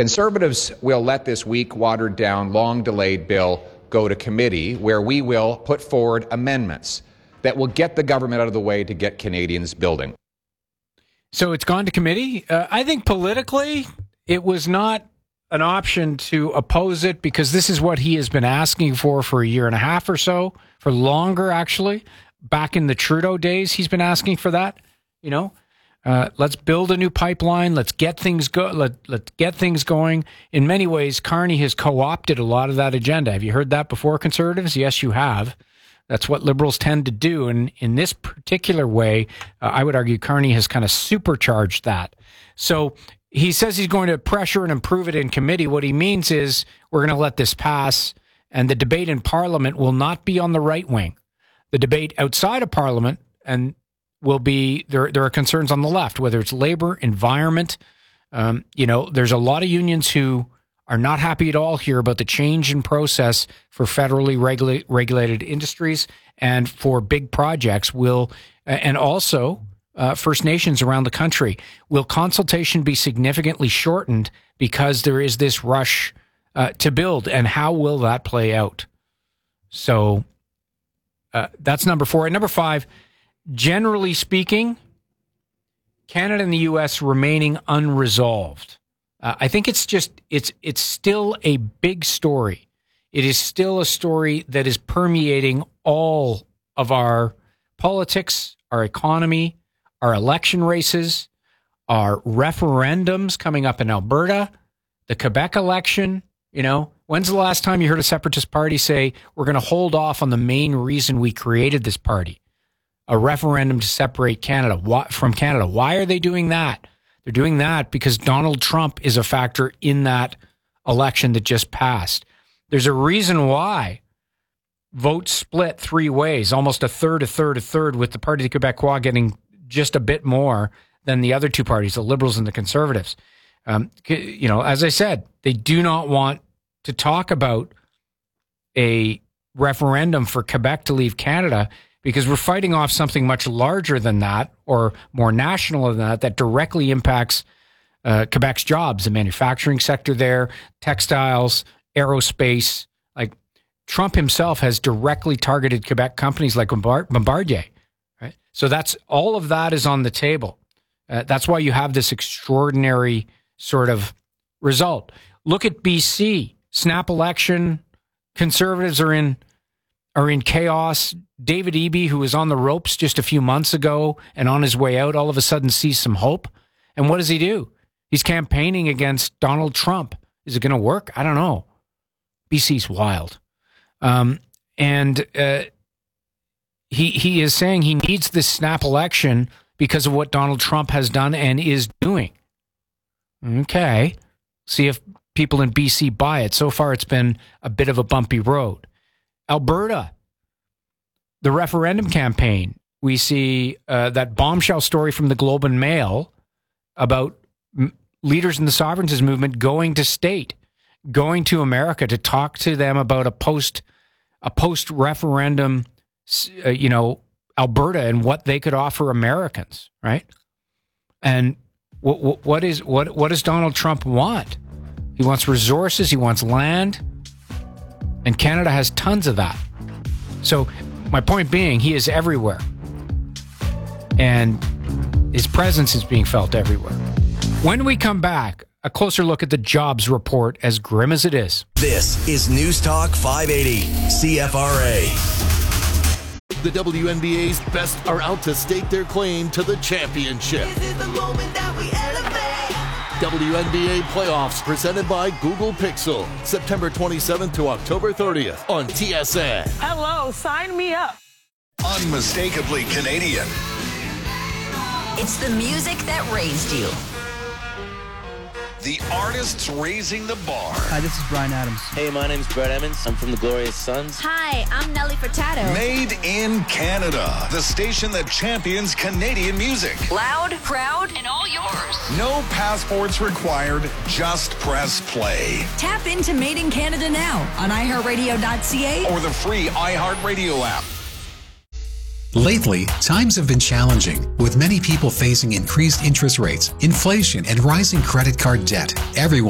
Conservatives will let this weak, watered-down, long-delayed bill go to committee, where we will put forward amendments that will get the government out of the way to get Canadians building. So it's gone to committee. I think politically it was not an option to oppose it, because this is what he has been asking for a year and a half or so, for longer actually. Back in the Trudeau days, he's been asking for that. Let's build a new pipeline. Let's get things let's get things going. In many ways, Carney has co-opted a lot of that agenda. Have you heard that before, Conservatives? Yes, you have. That's what Liberals tend to do. And in this particular way, I would argue Carney has kind of supercharged that. So he says he's going to pressure and improve it in committee. What he means is we're going to let this pass, and the debate in Parliament will not be on the right wing. The debate outside of Parliament and will be there are concerns on the left, whether it's labor, environment. There's a lot of unions who are not happy at all here about the change in process for federally regulated industries and for big projects. And also First Nations around the country. Will consultation be significantly shortened because there is this rush to build, and how will that play out? So that's number 4. And number 5, generally speaking, Canada and the U.S. remaining unresolved. I think it's still a big story. It is still a story that is permeating all of our politics, our economy, our election races, our referendums coming up in Alberta, the Quebec election. When's the last time you heard a separatist party say, we're going to hold off on the main reason we created this party, a referendum to separate Canada from Canada? Why are they doing that? They're doing that because Donald Trump is a factor in that election that just passed. There's a reason why votes split 3 ways, almost a third, with the Parti Québécois getting just a bit more than the other two parties, the Liberals and the Conservatives. As I said, they do not want to talk about a referendum for Quebec to leave Canada, because we're fighting off something much larger than that, or more national than that directly impacts Quebec's jobs, the manufacturing sector there, textiles, aerospace. Like, Trump himself has directly targeted Quebec companies like Bombardier, right? So all of that is on the table. That's why you have this extraordinary sort of result. Look at BC, snap election. Conservatives are in chaos. David Eby, who was on the ropes just a few months ago and on his way out, all of a sudden sees some hope. And what does he do? He's campaigning against Donald Trump. Is it going to work? I don't know. BC's wild. He is saying he needs this snap election because of what Donald Trump has done and is doing. Okay. See if people in BC buy it. So far, it's been a bit of a bumpy road. Alberta, the referendum campaign. We see that bombshell story from the Globe and Mail about leaders in the sovereignties movement going to state, going to America to talk to them about a post-referendum, Alberta and what they could offer Americans, right? And what does Donald Trump want? He wants resources, he wants land, and Canada has tons of that. So my point being, he is everywhere, and his presence is being felt everywhere. When we come back, a closer look at the jobs report, as grim as it is. This is News Talk 580, CFRA. The WNBA's best are out to stake their claim to the championship. This is the moment that we elevate. WNBA playoffs presented by Google Pixel. September 27th to October 30th on TSN. Hello, sign me up. Unmistakably Canadian. It's the music that raised you. The artists raising the bar. Hi, this is Bryan Adams. Hey, my name's Brett Emmons. I'm from the Glorious Sons. Hi, I'm Nelly Furtado. Made in Canada. The station that champions Canadian music. Loud, proud, and all yours. No passports required. Just press play. Tap into Made in Canada now on iHeartRadio.ca or the free iHeartRadio app. Lately, times have been challenging, with many people facing increased interest rates, inflation, and rising credit card debt. Everyone